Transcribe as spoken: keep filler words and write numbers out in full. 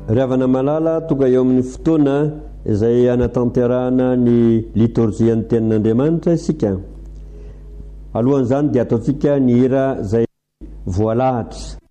Ry havana malala tonga eo amin'ny fotoana izay anatanterahana ny liturgian'ny tenin'Andriamanitra isika. Alohan'izany dia ataontsika ny hira izay voalahatra.